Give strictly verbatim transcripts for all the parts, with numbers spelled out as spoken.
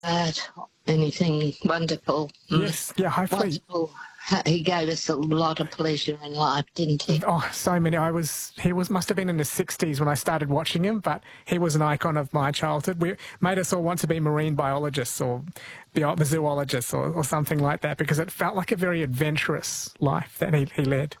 bad, anything wonderful. Mm. Yes, yeah, hopefully. Wonderful. He gave us a lot of pleasure in life, didn't he? Oh, so many. I was, he was, must have been in his sixties when I started watching him, but he was an icon of my childhood. We made us all want to be marine biologists or bio- zoologists or, or something like that, because it felt like a very adventurous life that he, he led.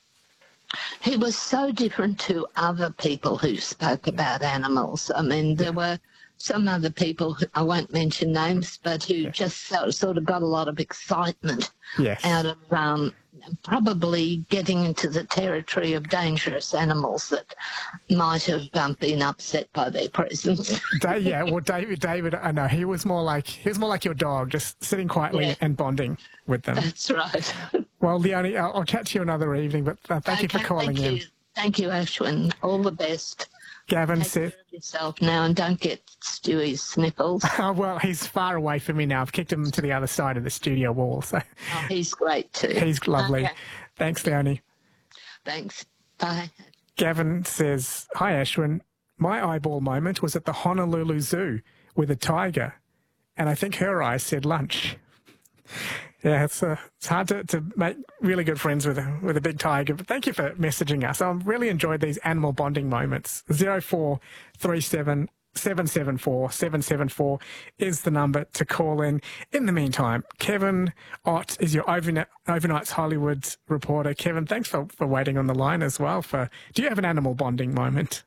He was so different to other people who spoke about animals. I mean, there were some other people, who, I won't mention names, but who Yeah. just so, sort of got a lot of excitement Yes. out of um, probably getting into the territory of dangerous animals that might have um, been upset by their presence. Da- yeah, well, David, David, I know, he was more like, he was more like your dog, just sitting quietly Yeah. and bonding with them. That's right. Well, Leonie, I'll, I'll catch you another evening, but uh, thank you for Okay, calling thank in. you. Thank you, Ashwin. All the best. Gavin Take said, care of yourself now and don't get Stewie's sniffles. oh, well, he's far away from me now. I've kicked him to the other side of the studio wall, so Oh, he's great too. he's lovely. Okay. Thanks, Leonie. Thanks. Bye. Gavin says, hi, Ashwin. My eyeball moment was at the Honolulu Zoo with a tiger, and I think her eyes said lunch. Yeah, it's, uh, it's hard to, to make really good friends with a, with a big tiger, but thank you for messaging us. I've really enjoyed these animal bonding moments. zero four three seven seven seven four seven seven four is the number to call in. In the meantime, Kevin Ott is your overnight, Overnight's Hollywood reporter. Kevin, thanks for, for waiting on the line as well. For Do you have an animal bonding moment?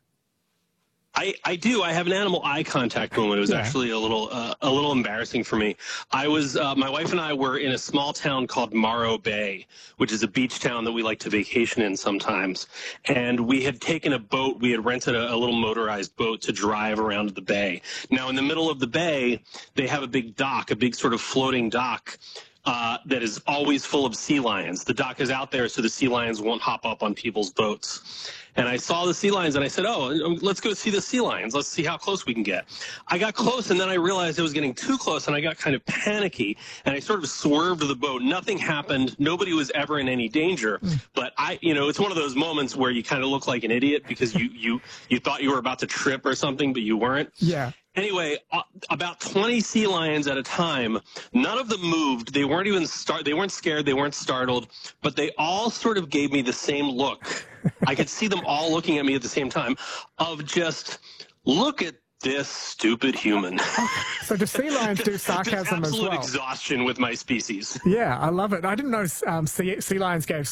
I, I do. I have an animal eye contact moment. It was Yeah. actually a little uh, a little embarrassing for me. I was uh, my wife and I were in a small town called Morro Bay, which is a beach town that we like to vacation in sometimes. And we had taken a boat. We had rented a, a little motorized boat to drive around the bay. Now, in the middle of the bay, they have a big dock, a big sort of floating dock. Uh, that is always full of sea lions. The dock is out there so the sea lions won't hop up on people's boats. And I saw the sea lions and I said, oh, let's go see the sea lions. Let's see how close we can get. I got close and then I realized I was getting too close and I got kind of panicky and I sort of swerved the boat. Nothing happened. Nobody was ever in any danger. But I, you know, it's one of those moments where you kind of look like an idiot because you, you, you thought you were about to trip or something, but you weren't. Yeah. Anyway, uh, about twenty sea lions at a time. None of them moved. They weren't even start. They weren't scared. They weren't startled. But they all sort of gave me the same look. I could see them all looking at me at the same time, of just look at this stupid human. So do sea lions do sarcasm as absolute well? exhaustion with my species. Yeah, I love it. I didn't know um, sea, sea lions gave